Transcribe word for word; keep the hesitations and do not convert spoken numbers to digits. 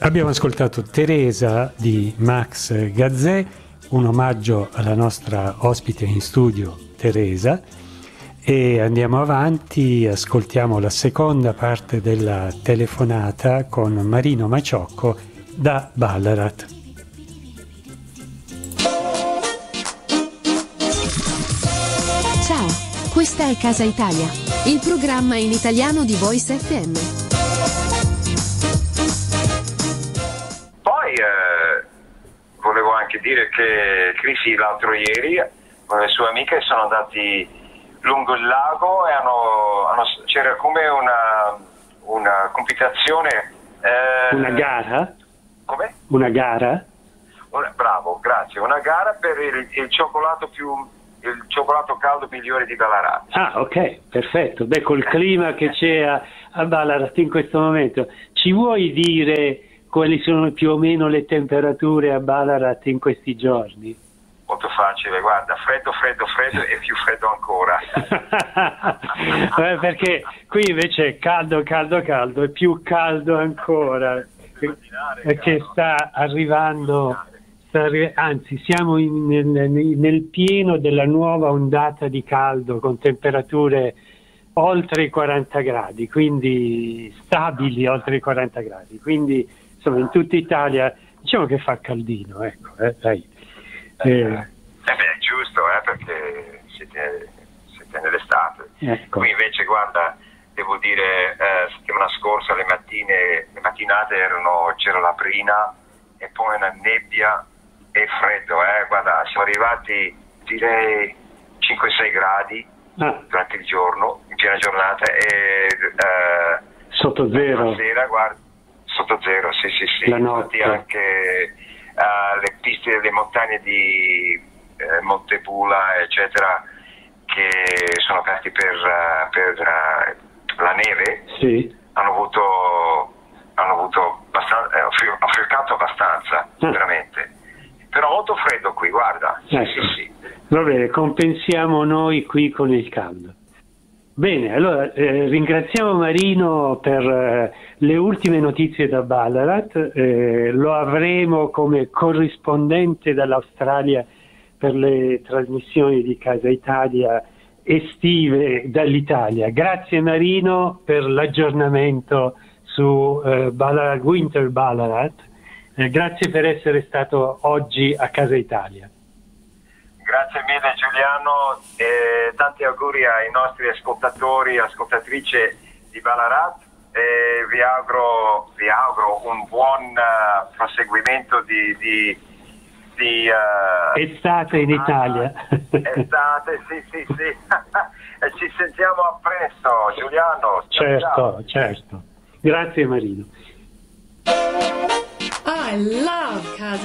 Abbiamo ascoltato Teresa di Max Gazzè, un omaggio alla nostra ospite in studio Teresa, e andiamo avanti, ascoltiamo la seconda parte della telefonata con Marino Maciocco da Ballarat. Ciao, questa è Casa Italia, il programma in italiano di Voice F M. Volevo anche dire che Crisi l'altro ieri con le sue amiche sono andati lungo il lago e hanno, hanno, c'era come una, una competizione. Eh, una gara? Come? Una gara? Una, bravo, grazie. Una gara per il, il cioccolato più il cioccolato caldo migliore di Ballarat. Ah, ok, perfetto. Beh, col clima che c'è a, a Ballarat in questo momento, ci vuoi dire quali sono più o meno le temperature a Ballarat in questi giorni? Molto facile, guarda, freddo, freddo, freddo e più freddo ancora. eh, perché qui invece è caldo, caldo, caldo e più caldo ancora, perché sta arrivando, sta arri- anzi siamo in, nel, nel pieno della nuova ondata di caldo con temperature oltre i quaranta gradi, quindi stabili oltre i quaranta gradi, quindi insomma in tutta Italia diciamo che fa caldino, ecco, eh, dai. Eh, eh beh, è giusto, eh, perché siete, siete nell'estate. Ecco. Qui invece, guarda, devo dire, eh, settimana scorsa le mattine, le mattinate erano, c'era la brina e poi una nebbia e freddo, eh, guarda, siamo arrivati direi cinque sei gradi ah. durante il giorno, in piena giornata e eh, sotto zero. La sera, guarda, sotto zero, sì, sì, sì. La notte. Infatti anche uh, le piste delle montagne di eh, Montebula, eccetera, che sono aperte per, uh, per uh, la neve, sì. hanno avuto, hanno avuto abbastanza, eh, affricato abbastanza, ah. veramente. Però molto freddo qui, guarda. Ecco. Sì, sì, sì. Va bene, compensiamo noi qui con il caldo. Bene, allora eh, ringraziamo Marino per eh, le ultime notizie da Ballarat, eh, lo avremo come corrispondente dall'Australia per le trasmissioni di Casa Italia estive dall'Italia. Grazie Marino per l'aggiornamento su eh, Ballarat, Winter Ballarat, eh, grazie per essere stato oggi a Casa Italia. Grazie mille Giuliano e tanti auguri ai nostri ascoltatori e ascoltatrici di Ballarat e vi auguro, vi auguro un buon uh, proseguimento di, di, di uh, estate in Italia. Estate, sì sì sì e ci sentiamo a presto Giuliano. Certo, ciao. certo. Grazie Marino. I love Casa